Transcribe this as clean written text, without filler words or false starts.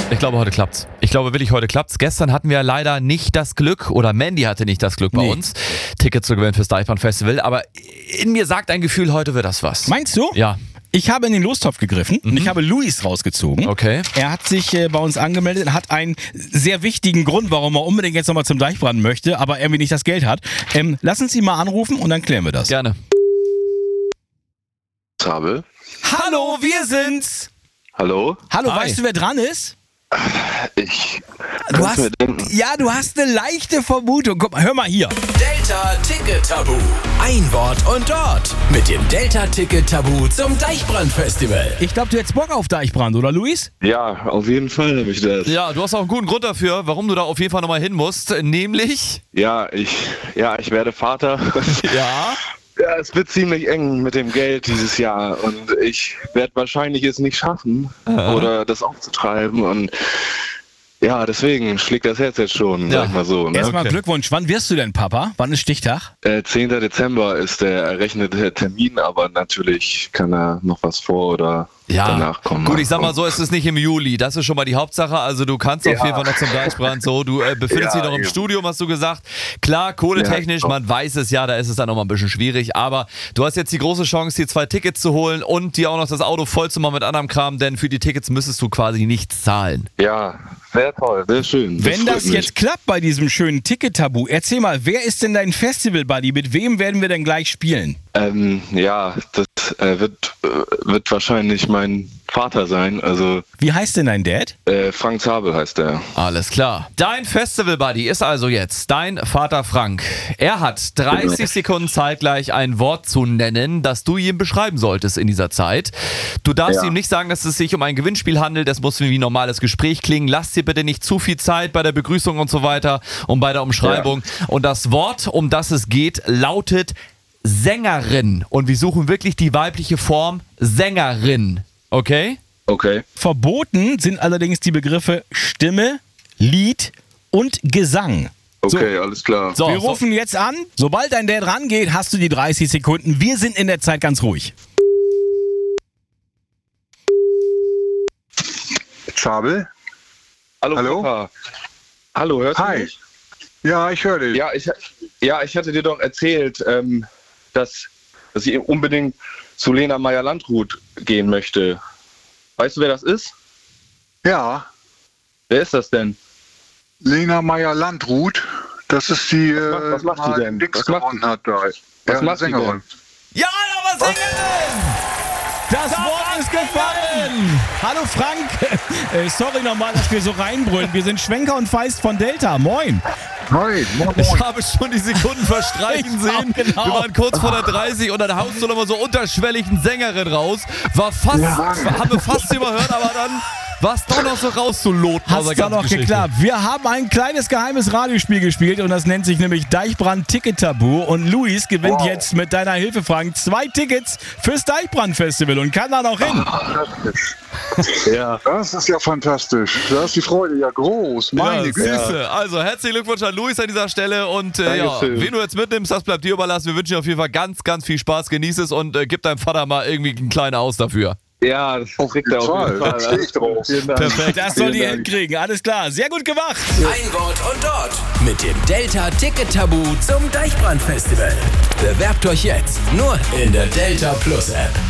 Ich glaube, heute klappt's. Ich glaube wirklich, heute klappt's. Gestern hatten wir leider nicht das Glück, oder Mandy hatte nicht das Glück bei uns, Tickets zu gewinnen fürs Deichbrand-Festival. Aber in mir sagt ein Gefühl, heute wird das was. Meinst du? Ja. Ich habe in den Lostopf gegriffen und ich habe Luis rausgezogen. Okay. Er hat sich bei uns angemeldet und hat einen sehr wichtigen Grund, warum er unbedingt jetzt nochmal zum Deichbrand möchte, aber irgendwie nicht das Geld hat. Lass uns ihn mal anrufen und dann klären wir das. Gerne. Zabel. Hallo, wir sind's. Hallo? Hallo, Hi. weißt du, wer dran ist? Du hast... Du hast eine leichte Vermutung. Guck mal, hör mal hier. Delta Ticket Tabu. Ein Wort und dort. Mit dem Delta Ticket Tabu zum Deichbrand-Festival. Ich glaube, du hättest Bock auf Deichbrand, oder Luis? Ja, auf jeden Fall habe ich das. Ja, du hast auch einen guten Grund dafür, warum du da auf jeden Fall nochmal hin musst. Nämlich... Ja, ich werde Vater. Ja. Ja, es wird ziemlich eng mit dem Geld dieses Jahr und ich werde wahrscheinlich es nicht schaffen oder das aufzutreiben und ja, deswegen schlägt das Herz jetzt schon, sag ich mal so. Ne? Erstmal Okay. Glückwunsch. Wann wirst du denn Papa? Wann ist Stichtag? 10. Dezember ist der errechnete Termin, aber natürlich kann da noch was vor oder danach kommen. Gut, ich sag mal so, es ist nicht im Juli. Das ist schon mal die Hauptsache. Also du kannst auf jeden Fall noch zum Deichbrand. So, du befindest dich noch im Studium, hast du gesagt. Klar, kohletechnisch, man weiß es ja, da ist es dann nochmal ein bisschen schwierig. Aber du hast jetzt die große Chance, dir 2 Tickets zu holen und dir auch noch das Auto voll zu machen mit anderem Kram, denn für die Tickets müsstest du quasi nichts zahlen. Ja, sehr toll, sehr schön. Wenn freut das mich. jetzt klappt bei diesem schönen Ticket-Tabu, erzähl mal, wer ist denn dein Festival-Buddy? Mit wem werden wir denn gleich spielen? Das wird wahrscheinlich mein Vater sein, also Wie heißt denn dein Dad? Frank Zabel heißt er. Alles klar. Dein Festival-Buddy ist also jetzt dein Vater Frank. Er hat 30 Sekunden Zeit, gleich ein Wort zu nennen, das du ihm beschreiben solltest in dieser Zeit. Du darfst ihm nicht sagen, dass es sich um ein Gewinnspiel handelt. Das muss wie ein normales Gespräch klingen. Lass dir bitte nicht zu viel Zeit bei der Begrüßung und so weiter und bei der Umschreibung. Und das Wort, um das es geht, lautet Sängerin. Und wir suchen wirklich die weibliche Form Sängerin. Okay? Okay. Verboten sind allerdings die Begriffe Stimme, Lied und Gesang. Okay, alles klar. So, Wir rufen jetzt an. Sobald dein Dad rangeht, hast du die 30 Sekunden. Wir sind in der Zeit ganz ruhig. Zabel? Hallo? Papa. Hallo, hörst du Hi. mich? Ja, ich höre dich. Ja, ich hatte dir doch erzählt, dass ich unbedingt zu Lena Meyer-Landrut gehen möchte. Weißt du, wer das ist? Ja, Wer ist das denn? Lena Meyer-Landrut, das ist die, Was macht die mal denn? Dix Was macht- gewonnen hat da. was macht die Sängerin. Ja, aber Sängerin! Das Wort ist gefallen! Hallo Frank! Sorry nochmal, dass wir so reinbrüllen. Wir sind Schwenker und Feist von Delta. Moin! Hi, moin, Ich moin. habe schon die Sekunden verstreichen Ich auch, sehen. genau. Wir waren kurz vor der 30 und dann haust du nochmal so unterschwellig eine Sängerin raus. Haben wir fast überhört, aber dann war es doch noch so rauszuloten. aus der Hat's da ganzen noch Geschichte. geklappt. Wir haben ein kleines geheimes Radiospiel gespielt und das nennt sich nämlich Deichbrand Ticket Tabu. Und Luis gewinnt jetzt mit deiner Hilfe, Frank, 2 Tickets fürs Deichbrand Festival und kann da noch hin. Fantastisch. Ja. Das ist ja fantastisch. Da ist die Freude ja groß. Meine Ja, Güte. Süße. Also herzlichen Glückwunsch an Luis an dieser Stelle und Dankeschön. wen du jetzt mitnimmst, das bleibt dir überlassen. Wir wünschen dir auf jeden Fall ganz, ganz viel Spaß. Genieß es und gib deinem Vater mal irgendwie einen kleinen Aus dafür. Ja, das Auf kriegt jeden er auf jeden Fall. Fall. Da stehe ich drauf. Vielen Dank. Perfekt. Das soll die Vielen Dank. hinkriegen. Alles klar. Sehr gut gemacht. Ein Wort und dort. Mit dem Delta Ticket Tabu zum Deichbrand Festival. Bewerbt euch jetzt nur in der Delta Plus App.